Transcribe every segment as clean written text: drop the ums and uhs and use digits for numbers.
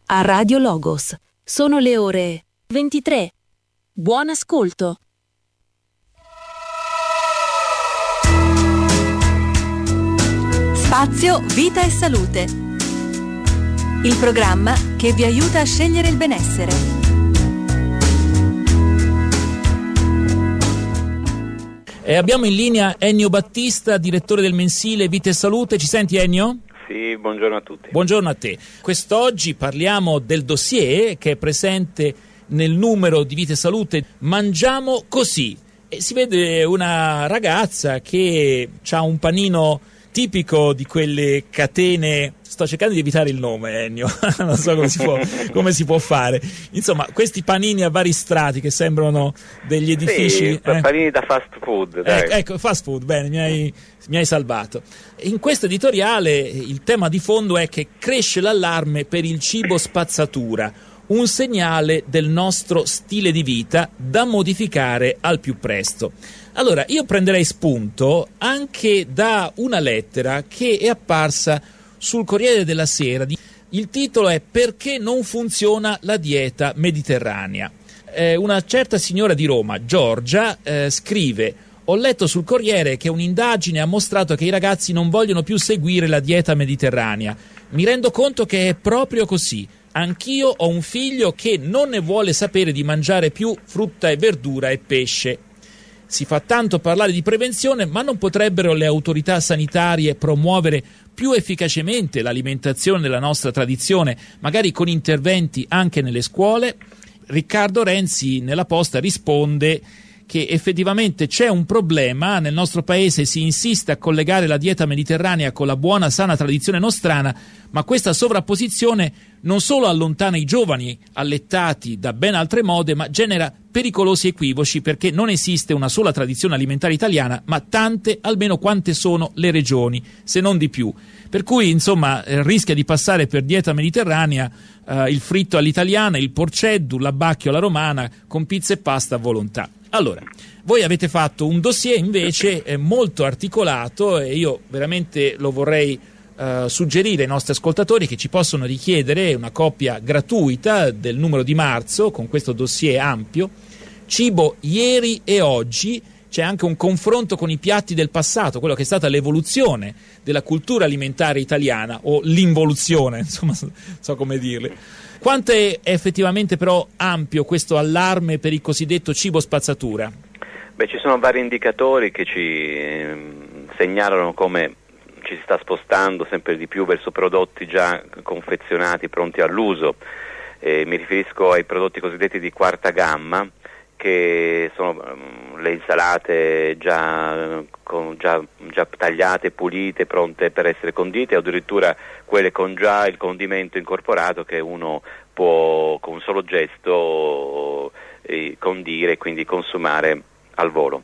a Radio Logos. Sono le ore 23. Buon ascolto. Spazio Vita e Salute. Il programma che vi aiuta a scegliere il benessere. E abbiamo in linea Ennio Battista, direttore del mensile Vita e Salute. Ci senti, Ennio? Sì, buongiorno a tutti. Buongiorno a te. Quest'oggi parliamo del dossier che è presente nel numero di Vita e Salute Mangiamo Così. E si vede una ragazza che ha un panino tipico di quelle catene. Sto cercando di evitare il nome, Ennio, non so come si può fare. Insomma, questi panini a vari strati che sembrano degli edifici. Sì, panini da fast food. Dai. Ecco, fast food, bene, mi hai salvato. In questo editoriale il tema di fondo è che cresce l'allarme per il cibo spazzatura, un segnale del nostro stile di vita da modificare al più presto. Allora, io prenderei spunto anche da una lettera che è apparsa sul Corriere della Sera. Il titolo è "Perché non funziona la dieta mediterranea?". Una certa signora di Roma, Giorgia, scrive: "Ho letto sul Corriere che un'indagine ha mostrato che i ragazzi non vogliono più seguire la dieta mediterranea. Mi rendo conto che è proprio così. Anch'io ho un figlio che non ne vuole sapere di mangiare più frutta e verdura e pesce. Si fa tanto parlare di prevenzione, ma non potrebbero le autorità sanitarie promuovere più efficacemente l'alimentazione della nostra tradizione, magari con interventi anche nelle scuole?". Riccardo Renzi nella Posta risponde che effettivamente c'è un problema. Nel nostro paese si insiste a collegare la dieta mediterranea con la buona sana tradizione nostrana, ma questa sovrapposizione non solo allontana i giovani allettati da ben altre mode, ma genera pericolosi equivoci, perché non esiste una sola tradizione alimentare italiana, ma tante, almeno quante sono le regioni, se non di più. Per cui, insomma, rischia di passare per dieta mediterranea il fritto all'italiana, il porceddu, l'abbacchio alla romana, con pizza e pasta a volontà. Allora, voi avete fatto un dossier invece molto articolato, e io veramente lo vorrei suggerire ai nostri ascoltatori che ci possono richiedere una copia gratuita del numero di marzo con questo dossier ampio. Cibo ieri e oggi, c'è anche un confronto con i piatti del passato, quello che è stata l'evoluzione della cultura alimentare italiana, o l'involuzione, insomma, so come dirle. Quanto è effettivamente però ampio questo allarme per il cosiddetto cibo spazzatura? Ci sono vari indicatori che ci segnalano come ci si sta spostando sempre di più verso prodotti già confezionati, pronti all'uso. Mi riferisco ai prodotti cosiddetti di quarta gamma, che sono le insalate già tagliate, pulite, pronte per essere condite, o addirittura quelle con già il condimento incorporato che uno può con un solo gesto condire e quindi consumare al volo.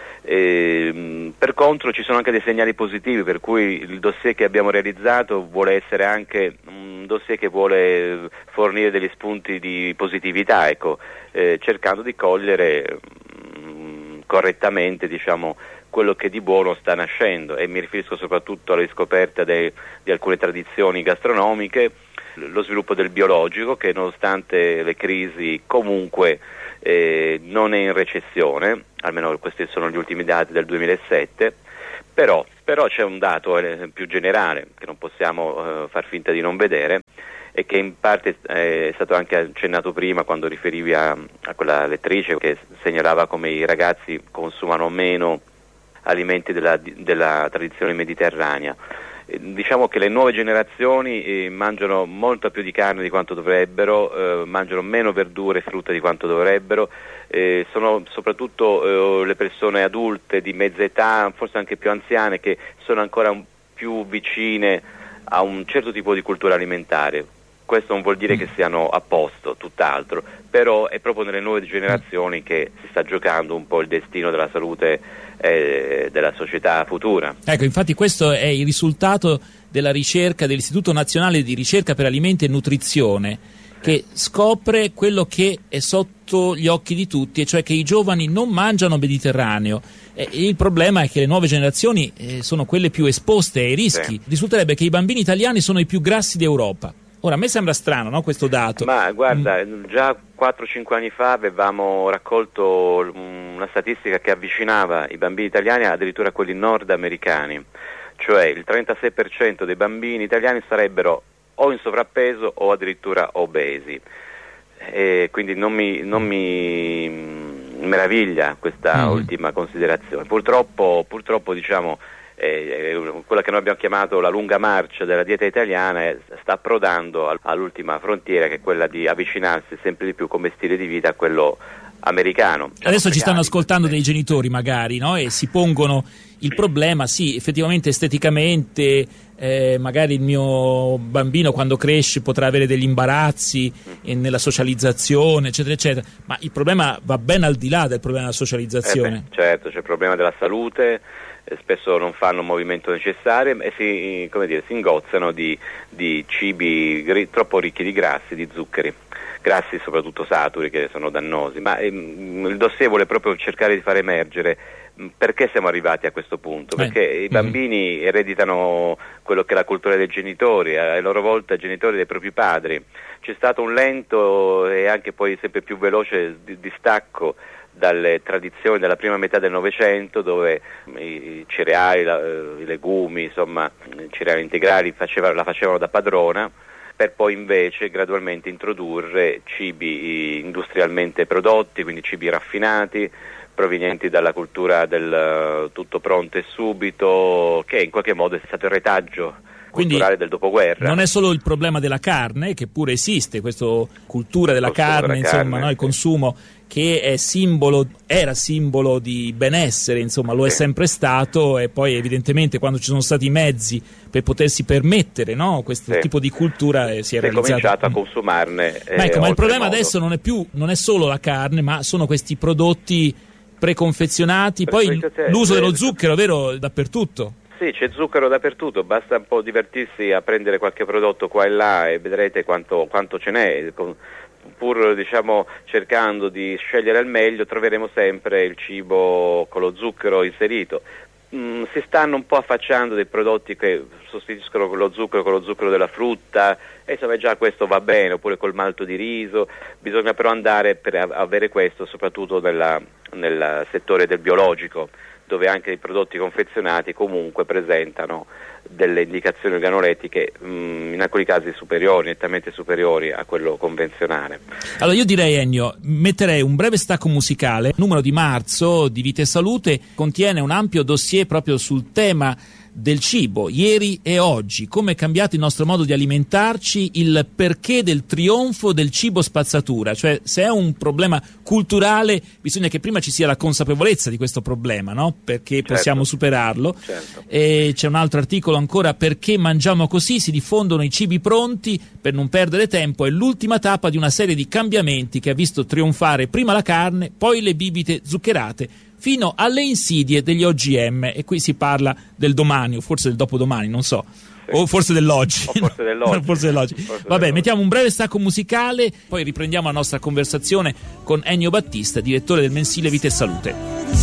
Per contro ci sono anche dei segnali positivi, per cui il dossier che abbiamo realizzato vuole essere anche un dossier che vuole fornire degli spunti di positività, cercando di cogliere correttamente, quello che di buono sta nascendo, e mi riferisco soprattutto alla riscoperta di alcune tradizioni gastronomiche, lo sviluppo del biologico, che nonostante le crisi comunque non è in recessione, almeno questi sono gli ultimi dati del 2007, però c'è un dato più generale che non possiamo far finta di non vedere, e che in parte è stato anche accennato prima quando riferivi a quella lettrice che segnalava come i ragazzi consumano meno alimenti della tradizione mediterranea. Diciamo che le nuove generazioni mangiano molto più di carne di quanto dovrebbero, mangiano meno verdure e frutta di quanto dovrebbero, sono soprattutto le persone adulte di mezza età, forse anche più anziane, che sono ancora più vicine a un certo tipo di cultura alimentare. Questo non vuol dire che siano a posto, tutt'altro, però è proprio nelle nuove generazioni che si sta giocando un po' il destino della salute della società futura. Ecco, infatti questo è il risultato della ricerca dell'Istituto Nazionale di Ricerca per Alimenti e Nutrizione, che scopre quello che è sotto gli occhi di tutti, e cioè che i giovani non mangiano mediterraneo. Il problema è che le nuove generazioni sono quelle più esposte ai rischi. Sì. Risulterebbe che i bambini italiani sono i più grassi d'Europa. Ora, a me sembra strano, no, questo dato. Ma guarda, già 4-5 anni fa avevamo raccolto una statistica che avvicinava i bambini italiani addirittura a quelli nordamericani, cioè il 36% dei bambini italiani sarebbero o in sovrappeso o addirittura obesi. E quindi non mi meraviglia questa ultima considerazione. Purtroppo diciamo, quella che noi abbiamo chiamato la lunga marcia della dieta italiana sta approdando all'ultima frontiera, che è quella di avvicinarsi sempre di più come stile di vita a quello americano. Adesso ci stanno ascoltando dei genitori magari, no? E si pongono il problema, sì, effettivamente esteticamente magari il mio bambino quando cresce potrà avere degli imbarazzi nella socializzazione, eccetera eccetera, ma il problema va ben al di là del problema della socializzazione. Certo, c'è il problema della salute, spesso non fanno un movimento necessario e si ingozzano di cibi troppo ricchi di grassi, di zuccheri, grassi soprattutto saturi, che sono dannosi. Ma il dossier vuole proprio cercare di far emergere perché siamo arrivati a questo punto, perché i bambini ereditano quello che è la cultura dei genitori, a loro volta i genitori dei propri padri. C'è stato un lento e anche poi sempre più veloce distacco dalle tradizioni della prima metà del Novecento, dove i cereali, i legumi, insomma, i cereali integrali la facevano da padrona, per poi invece gradualmente introdurre cibi industrialmente prodotti, quindi cibi raffinati, provenienti dalla cultura del tutto pronto e subito, che in qualche modo è stato il retaggio culturale del dopoguerra. Non è solo il problema della carne, che pure esiste, questa cultura della carne, insomma, no? Il consumo che era simbolo di benessere, insomma, lo è sempre stato, e poi evidentemente quando ci sono stati i mezzi per potersi permettere, no, questo tipo di cultura si è realizzato. Cominciato a consumarne. Ma il problema adesso non è solo la carne, ma sono questi prodotti preconfezionati, poi l'uso dello zucchero, vero, dappertutto. Sì, c'è zucchero dappertutto, basta un po' divertirsi a prendere qualche prodotto qua e là e vedrete quanto ce n'è. Pur cercando di scegliere al meglio, troveremo sempre il cibo con lo zucchero inserito. Si stanno un po' affacciando dei prodotti che sostituiscono lo zucchero della frutta, e insomma già questo va bene, oppure col malto di riso. Bisogna però andare per avere questo soprattutto nel settore del biologico, dove anche i prodotti confezionati comunque presentano delle indicazioni organolettiche in alcuni casi superiori, nettamente superiori a quello convenzionale. Allora io direi, Ennio, metterei un breve stacco musicale. Il numero di marzo di Vita e Salute contiene un ampio dossier proprio sul tema del cibo, ieri e oggi, come è cambiato il nostro modo di alimentarci, il perché del trionfo del cibo spazzatura, cioè se è un problema culturale bisogna che prima ci sia la consapevolezza di questo problema, no? Perché possiamo superarlo. E c'è un altro articolo ancora, perché mangiamo così, si diffondono i cibi pronti per non perdere tempo, è l'ultima tappa di una serie di cambiamenti che ha visto trionfare prima la carne, poi le bibite zuccherate, fino alle insidie degli OGM, e qui si parla del domani o forse del dopodomani, non so, o forse dell'oggi. Forse dell'oggi. Vabbè, mettiamo un breve stacco musicale, poi riprendiamo la nostra conversazione con Ennio Battista, direttore del mensile Vita e Salute.